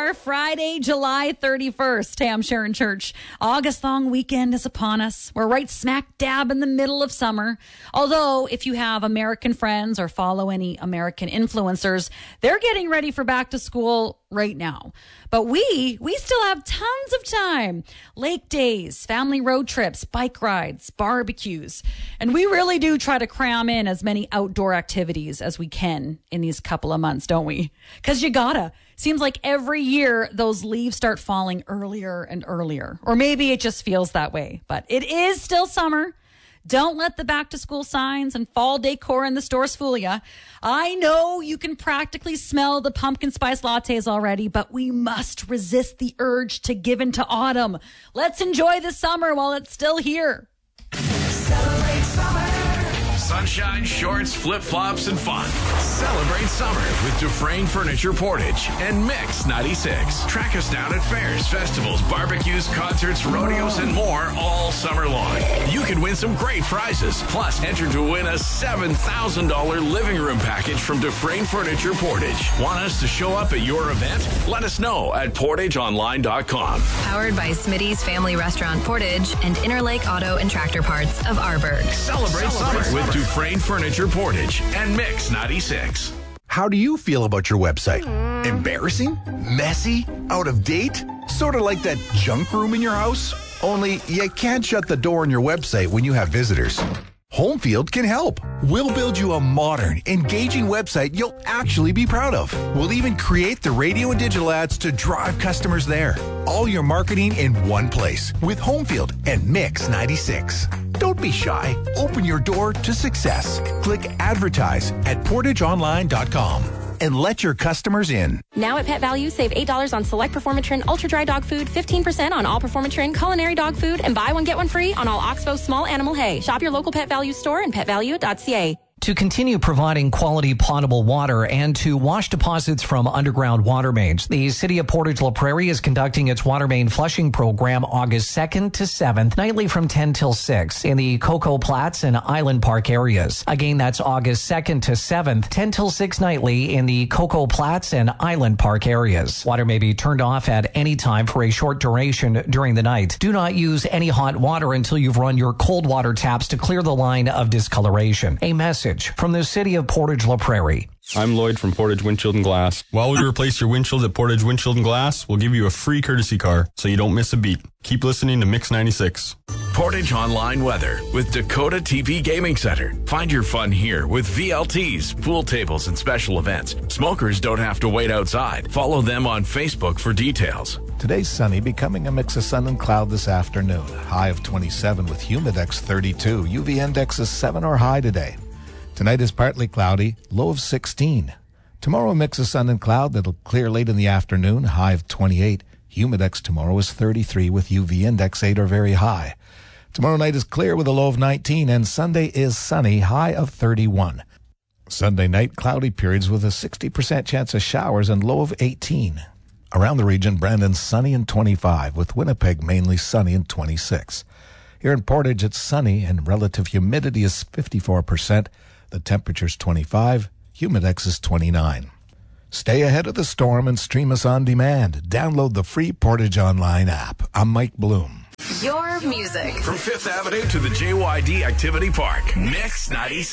for Friday, July 31st. Hey, I'm Sharon Church. August long weekend is upon us. We're right smack dab in the middle of summer. Although, if you have American friends or follow any American influencers, they're getting ready for back to school right now. But we still have tons of time. Lake days, family road trips, bike rides, barbecues. And we really do try to cram in as many outdoor activities as we can in these couple of months, don't we? Because you gotta. Seems like every year those leaves start falling earlier and earlier. Or maybe it just feels that way. But it is still summer. Don't let the back-to-school signs and fall decor in the stores fool you. I know you can practically smell the pumpkin spice lattes already, but we must resist the urge to give into autumn. Let's enjoy the summer while it's still here. Celebrate summer. Sunshine, shorts, flip-flops, and fun. Celebrate summer with Dufresne Furniture Portage and Mix 96. Track us down at fairs, festivals, barbecues, concerts, rodeos, and more all summer long. You can win some great prizes. Plus, enter to win a $7,000 living room package from Dufresne Furniture Portage. Want us to show up at your event? Let us know at portageonline.com. Powered by Smitty's Family Restaurant Portage and Interlake Auto and Tractor Parts of Arborg. Celebrate summer with Dufresne Furniture Portage and Mix 96. How do you feel about your website? Embarrassing? Messy? Out of date? Sort of like that junk room in your house? Only you can't shut the door on your website when you have visitors. Homefield can help. We'll build you a modern, engaging website you'll actually be proud of. We'll even create the radio and digital ads to drive customers there. All your marketing in one place with Homefield and Mix 96. Don't be shy. Open your door to success. Click advertise at portageonline.com and let your customers in. Now at Pet Value, save $8 on select Performatrin Ultra Dry Dog Food, 15% on all Performatrin Culinary Dog Food, and buy one, get one free on all Oxbow Small Animal Hay. Shop your local Pet Value store and petvalue.ca. To continue providing quality potable water and to wash deposits from underground water mains, the City of Portage La Prairie is conducting its water main flushing program August 2nd to 7th, nightly from 10 till 6 in the Cocoa Platts and Island Park areas. Again, that's August 2nd to 7th, 10 till 6 nightly in the Cocoa Platts and Island Park areas. Water may be turned off at any time for a short duration during the night. Do not use any hot water until you've run your cold water taps to clear the line of discoloration. A message from the City of Portage La Prairie. I'm Lloyd from Portage Windshield and Glass. While we replace your windshields at Portage Windshield and Glass, we'll give you a free courtesy car so you don't miss a beat. Keep listening to Mix 96. Portage Online Weather with Dakota TP Gaming Center. Find your fun here with VLTs, pool tables, and special events. Smokers don't have to wait outside. Follow them on Facebook for details. Today's sunny, becoming a mix of sun and cloud this afternoon. High of 27 with humidex 32. UV index is 7 or high today. Tonight is partly cloudy, low of 16. Tomorrow a mix of sun and cloud that'll clear late in the afternoon, high of 28. Humidex tomorrow is 33 with UV index 8 or very high. Tomorrow night is clear with a low of 19, and Sunday is sunny, high of 31. Sunday night, cloudy periods with a 60% chance of showers and low of 18. Around the region, Brandon sunny and 25, with Winnipeg mainly sunny and 26. Here in Portage, it's sunny and relative humidity is 54%. The temperature's 25, humidex is 29. Stay ahead of the storm and stream us on demand. Download the free Portage Online app. I'm Mike Bloom. Your music. From 5th Avenue to the JYD Activity Park. Mix 96.